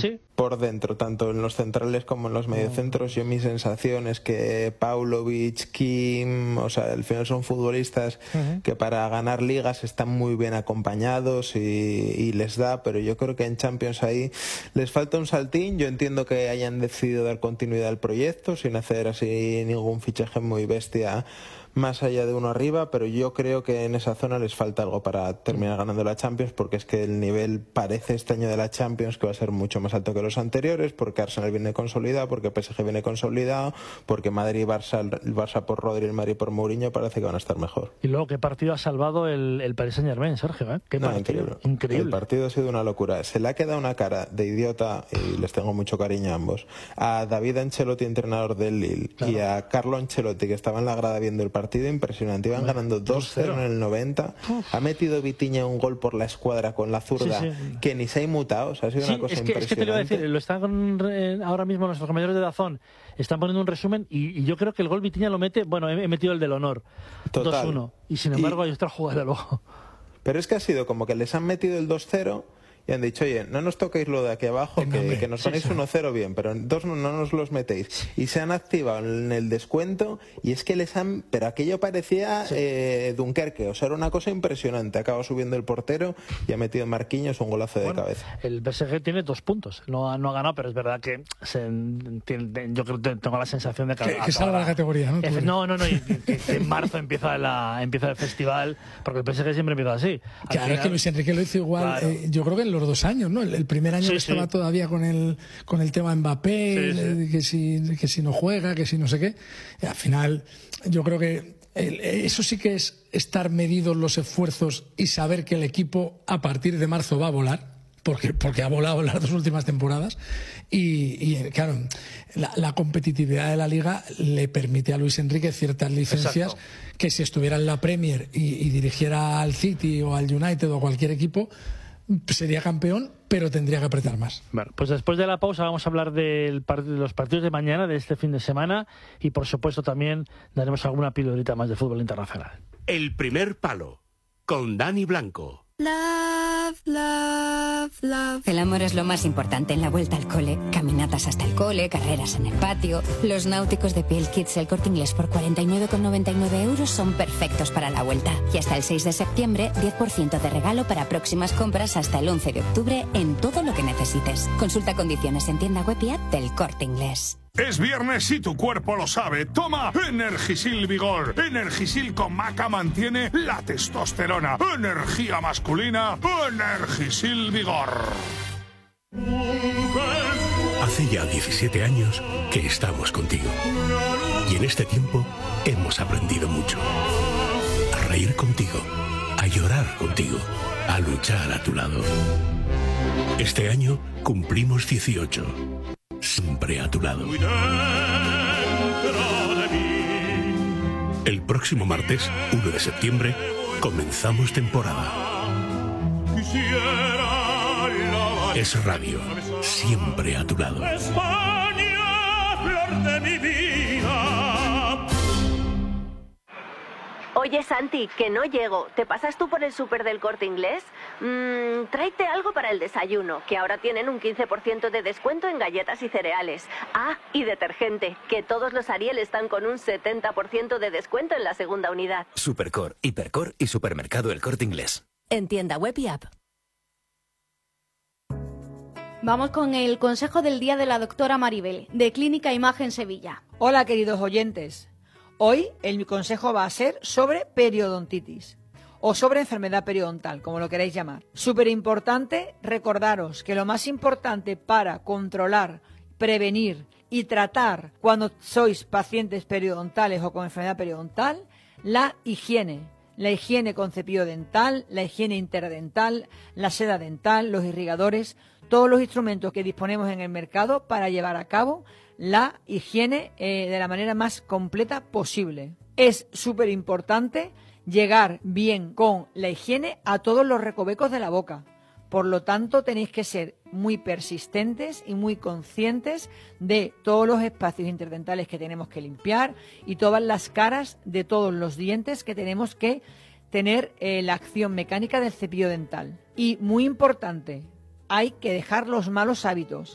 Sí. Por dentro, tanto en los centrales como en los mediocentros. Yo mi sensación es que Paulovic, Kim, o sea, al final son futbolistas que para ganar ligas están muy bien acompañados y les da, pero yo creo que en Champions ahí les falta un saltín. Yo entiendo que hayan decidido dar continuidad al proyecto sin hacer así ningún fichaje muy bestia más allá de uno arriba, pero yo creo que en esa zona les falta algo para terminar ganando la Champions, porque es que el nivel parece este año de la Champions que va a ser mucho más alto que los anteriores, porque Arsenal viene consolidado, porque PSG viene consolidado, porque Madrid y Barça, el Barça por Rodri y el Madrid por Mourinho parece que van a estar mejor. Y luego, ¿qué partido ha salvado el Paris Saint-Germain, Sergio? ¿Qué partido? Increíble. El partido ha sido una locura. Se le ha quedado una cara de idiota, y les tengo mucho cariño a ambos, a David Ancelotti, entrenador del Lille, y a Carlo Ancelotti, que estaba en la grada viendo el partido. Impresionante, iban ganando 2-0 en el 90. Ha metido Vitinha un gol por la escuadra con la zurda que ni se ha inmutado. O sea, ha sido una cosa impresionante. Es que te lo voy a decir, lo están ahora mismo nuestros compañeros de DAZN están poniendo un resumen y yo creo que el gol Vitinha lo mete, bueno, he metido el del honor, 2-1, y sin embargo hay otra jugada luego. Pero es que ha sido como que les han metido el 2-0 y han dicho, oye, no nos toquéis lo de aquí abajo, que nos ponéis 1-0 bien, pero en 2 no nos los metéis. Y se han activado en el descuento y es que les han... Pero aquello parecía Dunkerque, o sea, era una cosa impresionante. Acaba subiendo el portero y ha metido Marquinhos un golazo de cabeza. El PSG tiene 2 puntos, no ha ganado, pero es verdad que yo creo que tengo la sensación de que salga la categoría, ¿no? No, y que en marzo empieza el festival, porque el PSG siempre empieza así. Claro, es que Luis Enrique lo hizo igual, claro. Yo creo que en los 2 años, ¿no? El primer año estaba todavía con el tema Mbappé, que si no juega, que si no sé qué. Y al final, yo creo que eso sí que es estar medidos los esfuerzos y saber que el equipo a partir de marzo va a volar, porque ha volado en las 2 últimas temporadas y claro, la competitividad de la Liga le permite a Luis Enrique ciertas licencias que si estuviera en la Premier y dirigiera al City o al United o cualquier equipo, sería campeón, pero tendría que apretar más. Bueno, pues después de la pausa vamos a hablar de los partidos de mañana, de este fin de semana, y por supuesto también daremos alguna pildorita más de fútbol internacional. El primer palo, con Dani Blanco. Love, love, love. El amor es lo más importante en la vuelta al cole. Caminatas hasta el cole, carreras en el patio. Los náuticos de Piel Kids El Corte Inglés por 49,99 € son perfectos para la vuelta. Y hasta el 6 de septiembre, 10% de regalo para próximas compras hasta el 11 de octubre en todo lo que necesites. Consulta condiciones en tienda web y app del Corte Inglés. Es viernes y tu cuerpo lo sabe. Toma Energisil Vigor. Energisil con maca mantiene la testosterona. Energía masculina. Energisil Vigor. Hace ya 17 años que estamos contigo. Y en este tiempo hemos aprendido mucho. A reír contigo. A llorar contigo. A luchar a tu lado. Este año cumplimos 18. Siempre a tu lado. El próximo martes, 1 de septiembre, comenzamos temporada. Es radio, siempre a tu lado. España, flor de mi vida. Oye, Santi, que no llego. ¿Te pasas tú por el súper del Corte Inglés? Tráete algo para el desayuno, que ahora tienen un 15% de descuento en galletas y cereales. Ah, y detergente, que todos los Ariel están con un 70% de descuento en la segunda unidad. Supercor, Hipercor y Supermercado El Corte Inglés. En tienda web y app. Vamos con el consejo del día de la doctora Maribel, de Clínica Imagen Sevilla. Hola, queridos oyentes. Hoy mi consejo va a ser sobre periodontitis o sobre enfermedad periodontal, como lo queráis llamar. Súper importante recordaros que lo más importante para controlar, prevenir y tratar cuando sois pacientes periodontales o con enfermedad periodontal, la higiene. La higiene con cepillo dental, la higiene interdental, la seda dental, los irrigadores, todos los instrumentos que disponemos en el mercado para llevar a cabo la higiene de la manera más completa posible. Es súper importante llegar bien con la higiene a todos los recovecos de la boca. Por lo tanto, tenéis que ser muy persistentes y muy conscientes de todos los espacios interdentales que tenemos que limpiar y todas las caras de todos los dientes que tenemos que tener la acción mecánica del cepillo dental. Y muy importante, hay que dejar los malos hábitos.